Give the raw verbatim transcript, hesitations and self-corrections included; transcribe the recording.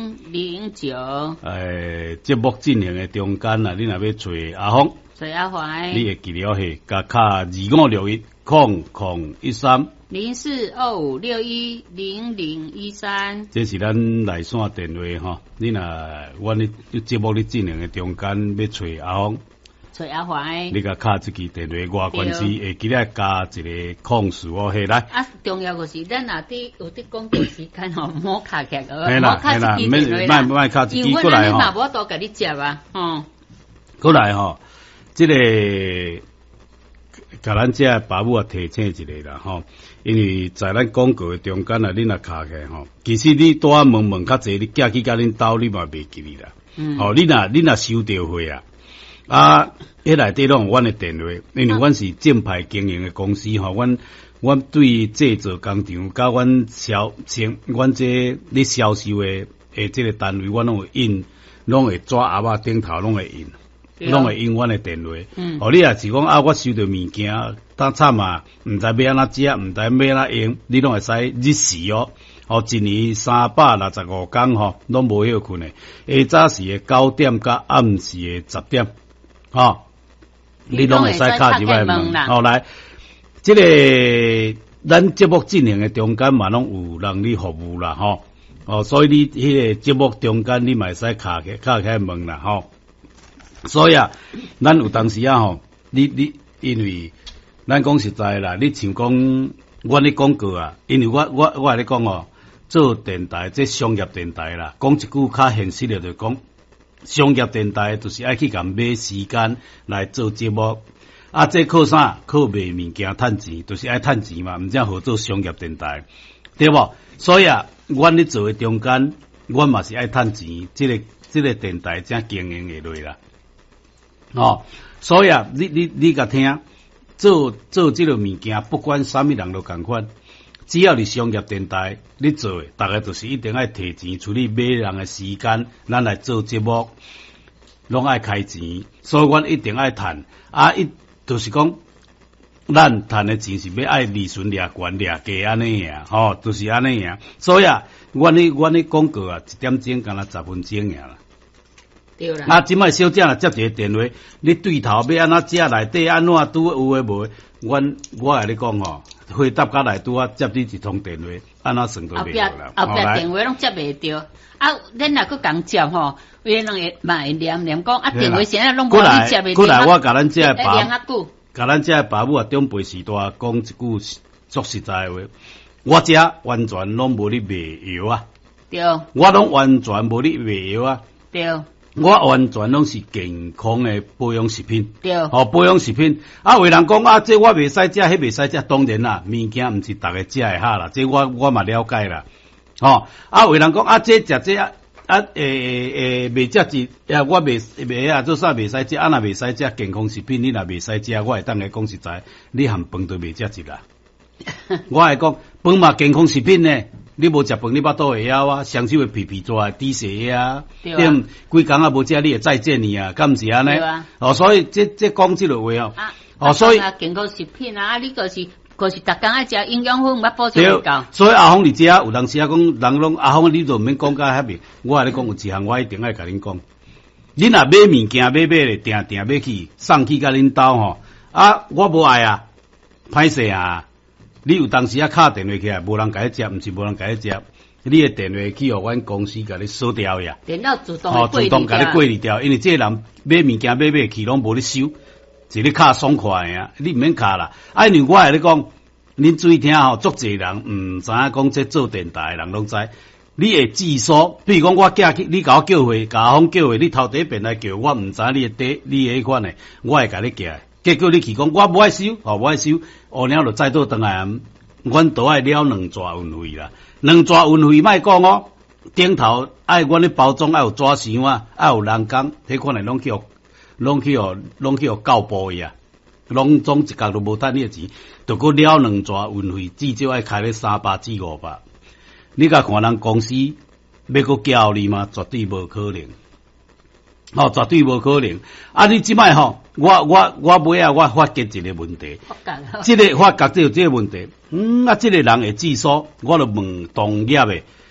零零九。 诶，节目进行的中间啊，你若要找阿峰， 找阿怀， 你会记了嘿，加卡二五六一空空一三零四二五六一零零一三。 这是咱来线电话吼，你若阮咧节目咧进行的中间要找阿峰。 找阿怀， 你甲卡这支电话外关系，会记得加一个控诉哦，嘿来。 啊，重要就是咱若伫有伫广告时间吼，唔好卡起来， 唔好卡这支电话啦。莫莫卡这支过来吼。 因为咱嘛无多甲你接啊，吼。 过来吼，这个甲咱这爸母啊提醒一下啦吼，因为在咱广告的中间啊，你若卡起来吼，其实你多啊问问较济，你寄去甲恁兜你嘛袂记哩啦。嗯。吼，你若你若收到货啊。啊，迄内底拢有阮的电话，因为阮是正牌经营的公司吼，阮阮对制作工厂，甲阮销前阮这咧销售的诶，这个单位，阮拢会印，拢会纸盒仔顶头拢会印，拢会印阮的电话。嗯，哦，你若是讲啊，我收到物件，当惨啊，毋知要安怎食，毋知要安怎用，你拢会使日时哦。哦，一年三百六十五天吼，拢无休困的。下早时的九点，甲暗时的十点。哦，你拢会使敲入来问，好来，这个咱节目进行的中间嘛，拢有人你服务啦，吼，哦，所以你迄个节目中间你嘛会使敲起敲起来问啦，吼。所以啊，咱有当时啊，吼，你你因为咱讲实在啦，你像讲我咧广告啊，因为我我我咧讲哦，做电台这商业电台啦，讲一句较现实的就讲。商业电台就是爱去甲买时间来做节目，啊，这靠啥？靠卖物件趁钱，就是爱趁钱嘛，毋则好做商业电台，对无？所以啊，阮咧做诶中间，阮嘛是爱趁钱，即、这个即、这个电台才经营下落啦。哦，所以啊，你你你甲听，做做即个物件，不管啥物人都共款。只要你商业电台，你做，大概就是一定爱提钱处理买人的时间，咱来做节目，拢爱开钱，所以阮一定爱趁。啊，一就是讲，咱趁的钱是要爱利润掠悬掠低安尼呀，吼，就是安尼呀。所以啊，阮咧阮咧广告啊，一点钟干若十分钟尔啦。 对啦。 啊，即摆小姐若接一个电话，你对头要安怎食内底安怎拄有诶无？阮我来咧讲吼。回答过来拄啊接你一通电话，安怎算都袂到啦。 后壁电话拢接袂到，啊，咱若佫共接吼，有人会嘛会念念讲啊，电话现在拢无你接袂到。 过来，我甲咱这个爸， 甲咱这个爸母啊，长辈时代讲一句足实在话，我这完全拢无咧卖药啊。 对。 我拢完全无咧卖药啊。 对。 我完全拢是健康的保养食品， 对， 哦，保养食品。啊，有人讲啊，这我袂使食，迄袂使食，当然啦，物件毋是逐个食会哈啦，这我我嘛了解啦。哦，啊，有人讲啊，这食这啊，啊，诶诶诶，袂食一，啊，我袂袂啊，做啥袂使食，啊，若袂使食健康食品，你若袂使食，我会当来讲实在，你含饭都袂食一啦。我会讲饭嘛健康食品呢。你无食饭，你巴肚会枵啊，双手会皮皮抓，滴血啊，对，规工啊无食，你会再见你啊，敢毋是安尼？哦，所以这这讲即个话哦， 啊、 哦，所以健康食品啊，你个是个是逐工爱食营养粉，捌补充会够。 所以阿峰你遮有当时啊讲，人拢阿峰你都毋免讲甲遐面，我甲你讲有一项，我一定爱甲恁讲，你若买物件买买咧，定定要去送去甲恁兜吼，啊，我无爱啊，歹势啊。你有当时啊敲电话起来，无人甲你接，毋是无人甲你接，你的电话去互阮公司甲你锁掉呀。 电脑自动哦，自动甲你过滤掉，因为这个人买物件买买去拢无咧收，是咧敲爽快啊，你毋免敲啦。啊，因为我会咧讲，恁注意听吼，足侪人毋知影讲这做电台的人拢知，你会自锁，比如讲我寄去，你甲我叫回，甲我叫回，你头第一遍来叫我，毋知你的底，你迄款诶，我会甲你寄。结果你去讲，我无爱收，哦，无爱收，后年就再倒转来，阮都爱了两纸运费啦，两纸运费莫讲哦，顶头爱阮咧包装，爱有纸箱啊，爱有人工，迄款诶拢去互，拢去互，拢去互教部去啊，拢总一角都无趁你诶钱，就搁了两纸运费，至少爱开咧三百至五百，你甲看人公司要搁交你吗？绝对无可能。哦，绝对无可能。啊，你即摆吼，我我我尾啊，我发觉一个问题，即、这个发觉只有即个问题。嗯，啊，即、这个人会自首，我就问同业的，